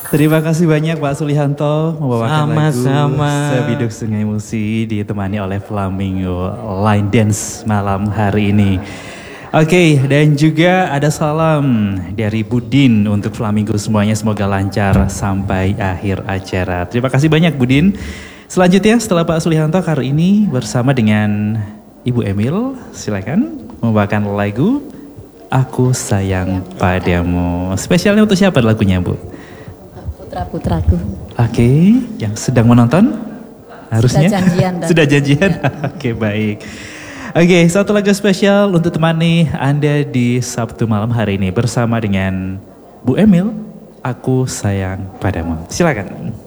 Terima kasih banyak Pak Sulianto membawakan lagu Sama-sama. Sebiduk Sungai Musi ditemani oleh Flamingo Line Dance malam hari ini. Oke, dan juga ada salam dari Budin untuk Flamingo semuanya, semoga lancar sampai akhir acara. Terima kasih banyak Budin. Selanjutnya setelah Pak Sulianto kali ini bersama dengan Ibu Emil, silakan membawakan lagu Aku Sayang Padamu. Spesialnya untuk siapa lagunya Bu? Putra-putraku. Oke, yang sedang menonton harusnya Sudah janjian. Sudah janjian. Oke, baik. Oke, satu lagu spesial untuk temani Anda di Sabtu malam hari ini bersama dengan Bu Emil, Aku Sayang Padamu. Silakan.